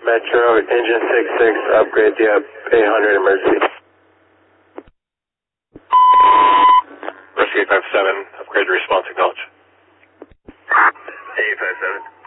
Metro, engine 66, upgrade the 800 emergency. Rescue 857, upgrade the response, acknowledge. 857.